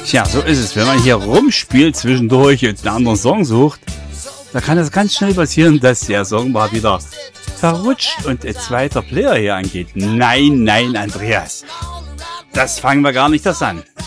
Tja, so ist es. Wenn man hier rumspielt zwischendurch und einen anderen Song sucht, da kann es ganz schnell passieren, dass der Song mal wieder verrutscht und ein zweiter Player hier angeht. Nein, Andreas. Das fangen wir gar nicht erst an.